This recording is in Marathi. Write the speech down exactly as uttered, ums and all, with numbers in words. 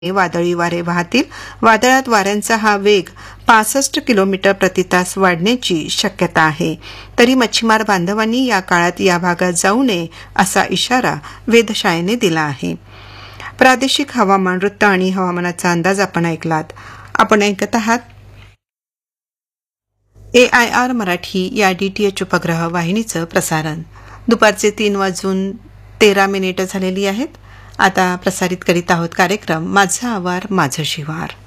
वादळी वारे वाहतील. वादळात वाऱ्यांचा हा वेग पासष्ट किलोमीटर प्रति तास वाढण्याची शक्यता आहे. तरी मच्छीमार बांधवांनी या काळात या भागात जाऊ नये असा इशारा वेधशाळेने दिला आहे. प्रादेशिक हवामान वृत्त आणि हवामानाचा अंदाज आपण ऐकलात. आपण ऐकत आहात ए आय आर मराठी या डीटीएच उपग्रह वाहिनीचं प्रसारण. दुपारचे तीन वाजून तेरा मिनिटं झालेली आहेत. आता प्रसारित करीत आहोत कार्यक्रम माझा आवार माझं शिवार.